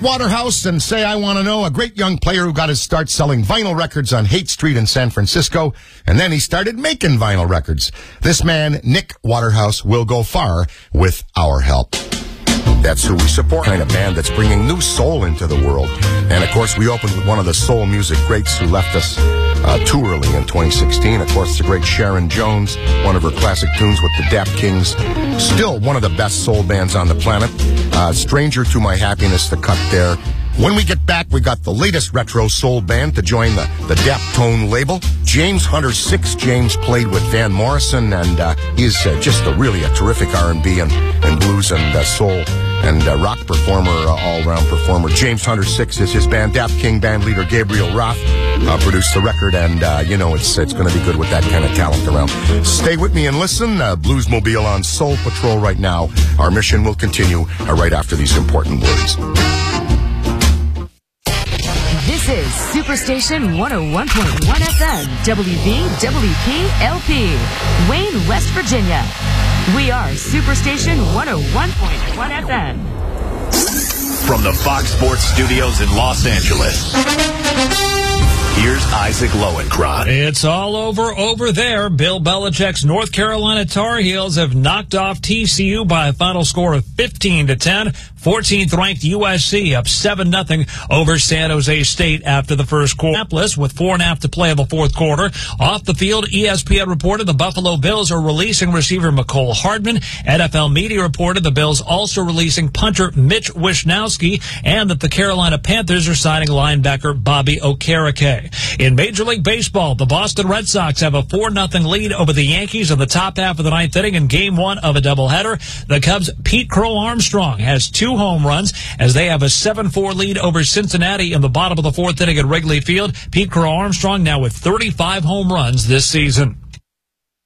Waterhouse and Say I Want to Know, a great young player who got his start selling vinyl records on Haight Street in San Francisco, and then he started making vinyl records. This man, Nick Waterhouse, will go far with our help. That's who we support, kind of band that's bringing new soul into the world. And, of course, we opened with one of the soul music greats who left us too early in 2016. Of course, the great Sharon Jones, one of her classic tunes with the Dap Kings. Still one of the best soul bands on the planet. Stranger to My Happiness, the cut there. When we get back, we got the latest retro soul band to join the Daptone label. James Hunter 6. James played with Van Morrison, and he's just a terrific R&B and blues and soul and rock performer, all-around performer. James Hunter 6 is his band. Dap King band leader Gabriel Roth produced the record, and it's going to be good with that kind of talent around. Stay with me and listen. Bluesmobile on Soul Patrol right now. Our mission will continue right after these important words. This is Superstation 101.1 FM, WVWP-LP, Wayne, West Virginia. We are Superstation 101.1 FM. From the Fox Sports Studios in Los Angeles, here's Isaac Lowenkron. It's all over there. Bill Belichick's North Carolina Tar Heels have knocked off TCU by a final score of 15-10. 14th-ranked USC up 7-0 over San Jose State after the first quarter. With 4.5 to play in the fourth quarter. Off the field, ESPN reported the Buffalo Bills are releasing receiver Mecole Hardman. NFL media reported the Bills also releasing punter Mitch Wishnowsky, and that the Carolina Panthers are signing linebacker Bobby Okereke. In Major League Baseball, the Boston Red Sox have a 4-0 lead over the Yankees in the top half of the ninth inning in Game 1 of a doubleheader. The Cubs' Pete Crow Armstrong has 2 home runs as they have a 7-4 lead over Cincinnati in the bottom of the fourth inning at Wrigley Field. Pete Crow Armstrong now with 35 home runs this season.